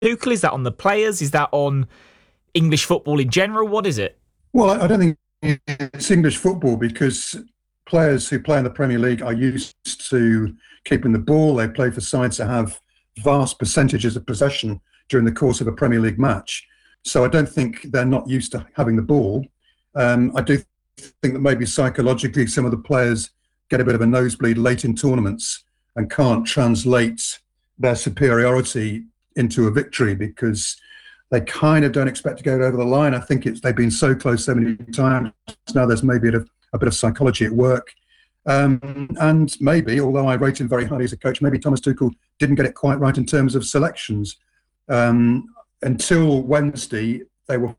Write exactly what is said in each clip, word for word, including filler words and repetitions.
Tuchel? Is that on the players? Is that on English football in general? What is it? Well, I, I don't think it's English football because players who play in the Premier League are used to keeping the ball. They play for sides that have vast percentages of possession during the course of a Premier League match. So I don't think they're not used to having the ball. Um, I do think that maybe psychologically some of the players get a bit of a nosebleed late in tournaments and can't translate their superiority into a victory because they kind of don't expect to go over the line. I think it's they've been so close so many times. Now there's maybe a, a bit of psychology at work. Um, and maybe, although I rate him very highly as a coach, maybe Thomas Tuchel didn't get it quite right in terms of selections. Um, until Wednesday, they were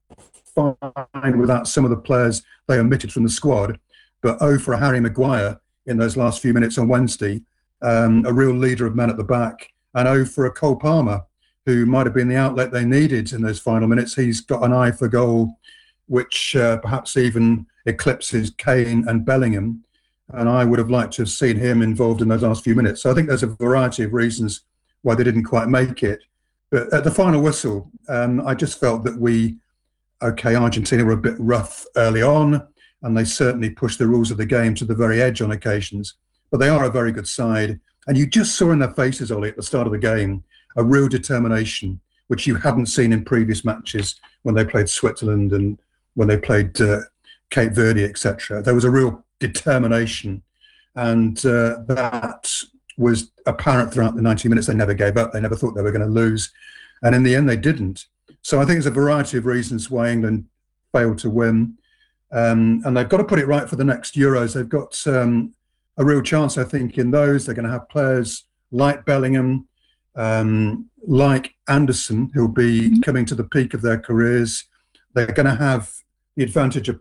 fine without some of the players they omitted from the squad. But oh, for a Harry Maguire in those last few minutes on Wednesday, um, a real leader of men at the back. And oh, for a Cole Palmer, who might have been the outlet they needed in those final minutes. He's got an eye for goal, which uh, perhaps even eclipses Kane and Bellingham. And I would have liked to have seen him involved in those last few minutes. So I think there's a variety of reasons why they didn't quite make it. But at the final whistle, um, I just felt that we, okay, Argentina were a bit rough early on, and they certainly pushed the rules of the game to the very edge on occasions. But they are a very good side. And you just saw in their faces, Ollie, at the start of the game, a real determination, which you hadn't seen in previous matches when they played Switzerland and when they played uh, Cape Verde, et cetera. There was a real determination, and uh, that was apparent throughout the ninety minutes. They never gave up. They never thought they were going to lose. And in the end, they didn't. So I think there's a variety of reasons why England failed to win. Um, and they've got to put it right for the next Euros. They've got um, a real chance, I think, in those. They're going to have players like Bellingham, um, like Anderson, who'll be coming to the peak of their careers. They're going to have the advantage of